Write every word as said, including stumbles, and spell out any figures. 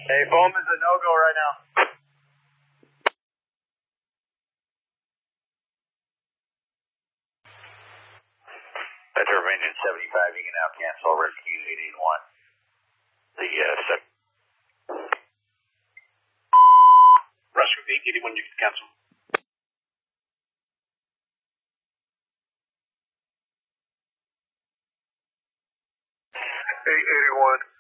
Hey, foam is a no-go right now. Metro Engine seventy-five, you can now cancel rescue eight eight one. The uh, sec. Rescue eight eighty-one, you can cancel. eight eighty-one.